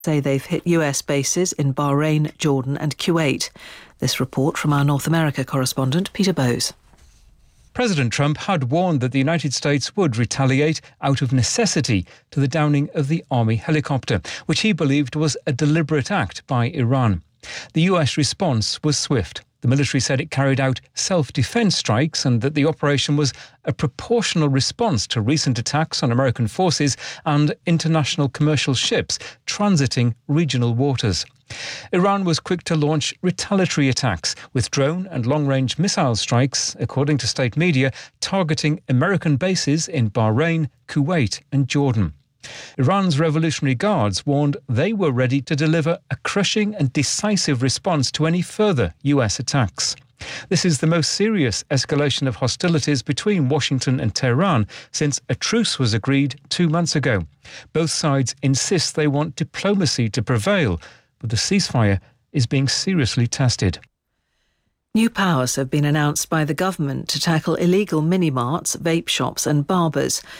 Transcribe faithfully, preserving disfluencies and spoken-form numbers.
say they've hit U S bases in Bahrain, Jordan and Kuwait. This report from our North America correspondent, Peter Bowes. President Trump had warned that the United States would retaliate out of necessity to the downing of the Army helicopter, which he believed was a deliberate act by Iran. The U S response was swift. The military said it carried out self-defense strikes and that the operation was a proportional response to recent attacks on American forces and international commercial ships transiting regional waters. Iran was quick to launch retaliatory attacks with drone and long-range missile strikes, according to state media, targeting American bases in Bahrain, Kuwait and Jordan. Iran's Revolutionary Guards warned they were ready to deliver a crushing and decisive response to any further U S attacks. This is the most serious escalation of hostilities between Washington and Tehran since a truce was agreed two months ago. Both sides insist they want diplomacy to prevail, but the ceasefire is being seriously tested. New powers have been announced by the government to tackle illegal mini-marts, vape shops and barbers.